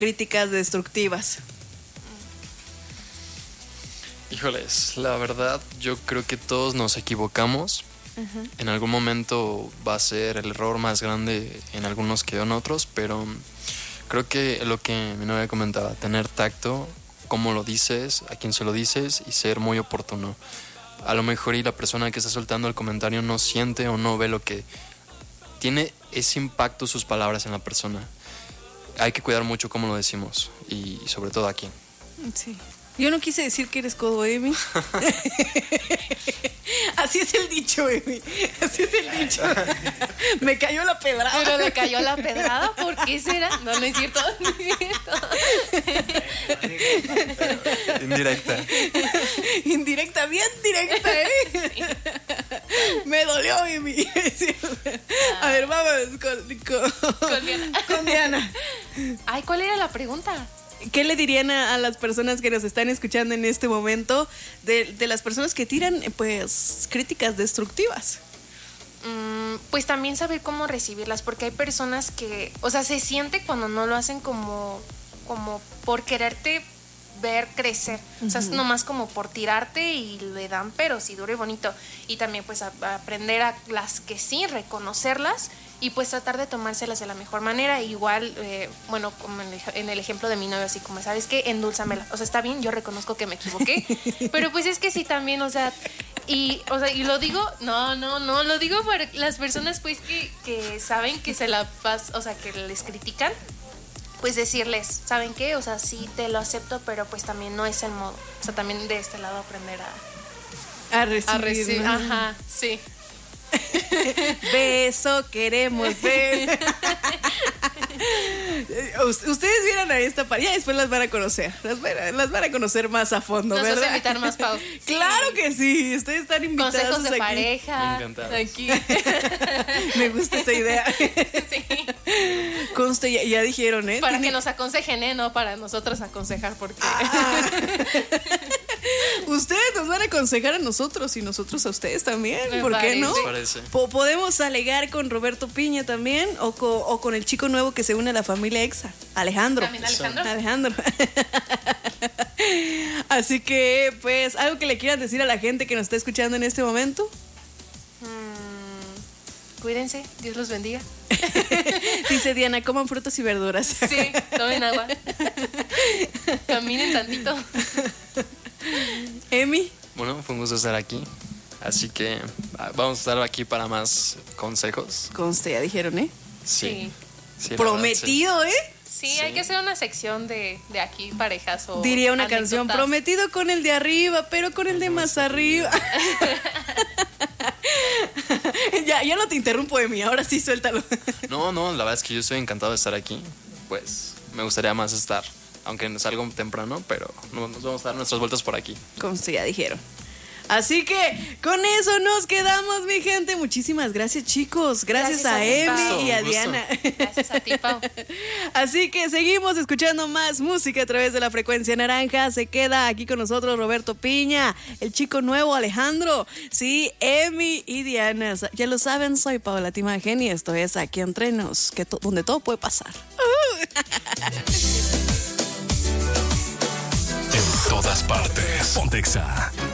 críticas destructivas? Híjoles, la verdad, yo creo que todos nos equivocamos. En algún momento va a ser el error más grande en algunos que en otros, pero creo que lo que mi novia comentaba, tener tacto, cómo lo dices, a quién se lo dices y ser muy oportuno. A lo mejor y la persona que está soltando el comentario no siente o no ve lo que tiene ese impacto sus palabras en la persona. Hay que cuidar mucho cómo lo decimos y sobre todo a quién. Sí. Yo no quise decir que eres codo, Emi. Así es el dicho, Emi. Así es el dicho. Me cayó la pedrada. Pero le cayó la pedrada, ¿por qué será? No, no es cierto, no es cierto. Indirecta. Indirecta, bien directa, ¿eh? Sí. Me dolió, Emi. A ver, vamos Con Diana. Con Diana. Ay, ¿cuál era la pregunta? ¿Qué le dirían a las personas que nos están escuchando en este momento de las personas que tiran pues críticas destructivas? Pues también saber cómo recibirlas, porque hay personas que, o sea, se siente cuando no lo hacen como por quererte ver crecer, o sea, es nomás como por tirarte y le dan, pero sí duro y bonito. Y también pues aprender a las que sí, reconocerlas y pues tratar de tomárselas de la mejor manera. Igual, bueno, como en el ejemplo de mi novio, así como, ¿sabes qué? Endulzamela. O sea, está bien, yo reconozco que me equivoqué, pero pues es que sí también, o sea, y lo digo, no, lo digo para las personas pues que saben que se la pasan, o sea, que les critican, pues decirles, ¿saben qué? O sea, sí te lo acepto, pero pues también no es el modo. O sea, también de este lado aprender a recibir. Ajá, sí. Beso, queremos ver. Ustedes vieran a esta pareja, después las van a conocer. Las van a conocer más a fondo, nos ¿verdad? Vas a invitar más, Pau. Claro que sí, ustedes están invitados. Consejos de aquí. pareja. Aquí. Me gusta esa idea. Sí. Conste, ya dijeron, ¿eh? Para que nos aconsejen, ¿eh? No para nosotros aconsejar, porque... Ustedes nos van a aconsejar a nosotros y nosotros a ustedes también. Me ¿Por parece. qué no? Podemos alegar con Roberto Piña también o con el chico nuevo que se une a la familia EXA, Alejandro. ¿También Alejandro? Alejandro. Así que, pues, algo que le quieran decir a la gente que nos está escuchando en este momento. Cuídense, Dios los bendiga. Dice Diana, coman frutas y verduras. Sí, tomen agua. Caminen tantito. Emi. Bueno, fue un gusto estar aquí. Así que vamos a estar aquí para más consejos. Conste, ya dijeron, ¿eh? Sí. Prometido, verdad, ¿eh? Sí, hay que hacer una sección de aquí, parejas o diría una anécdotas. canción, prometido con el de arriba, pero con el de más arriba. Ya no te interrumpo, Emi, ahora sí suéltalo. No, la verdad es que yo estoy encantado de estar aquí. Pues me gustaría más estar, aunque es algo temprano, pero nos vamos a dar nuestras vueltas por aquí. Como ya dijeron. Así que con eso nos quedamos, mi gente. Muchísimas gracias, chicos. Gracias a Emi y a Diana. Gracias a ti, Pau. Así que seguimos escuchando más música a través de la frecuencia naranja. Se queda aquí con nosotros Roberto Piña, el chico nuevo Alejandro, sí, Emi y Diana. Ya lo saben, soy Paola Timagen y esto es Aquí Entre Nos, donde todo puede pasar. En todas partes. Pontexa.